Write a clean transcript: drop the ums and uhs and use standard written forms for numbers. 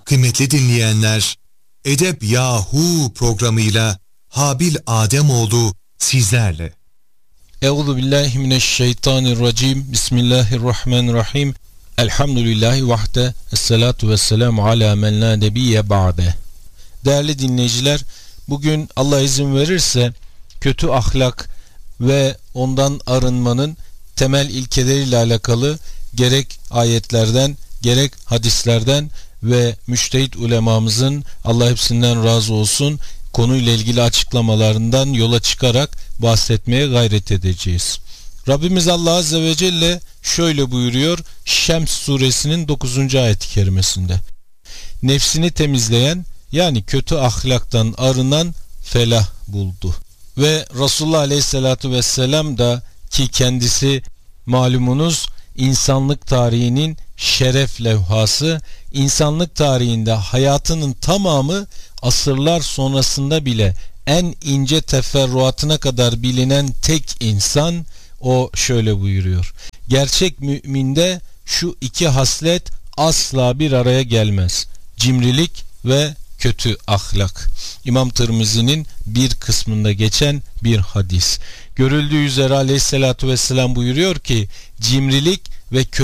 Kıymetli dinleyenler, Edeb Yahu programıyla Habil Ademoğlu sizlerle. Euzubillahimineşşeytanirracim. Bismillahirrahmanirrahim. Elhamdülillahi vahde. Esselatu vesselamu ala men la nebiyye ba'de. Değerli dinleyiciler, bugün Allah izin verirse kötü ahlak ve ondan arınmanın temel ilkeleriyle alakalı gerek ayetlerden gerek hadislerden ve müştehit ulemamızın, Allah hepsinden razı olsun, konuyla ilgili açıklamalarından yola çıkarak bahsetmeye gayret edeceğiz. Rabbimiz Allah Azze ve Celle şöyle buyuruyor Şems suresinin 9. ayet-i kerimesinde: nefsini temizleyen, yani kötü ahlaktan arınan felah buldu. Ve Resulullah Aleyhisselatü Vesselam da, ki kendisi malumunuz insanlık tarihinin şeref levhası, insanlık tarihinde hayatının tamamı, asırlar sonrasında bile en ince teferruatına kadar bilinen tek insan, o şöyle buyuruyor: gerçek müminde şu iki haslet asla bir araya gelmez: cimrilik ve kötü ahlak. İmam Tirmizi'nin bir kısmında geçen bir hadis. Görüldüğü üzere Aleyhisselatü Vesselam buyuruyor ki cimrilik ve kötü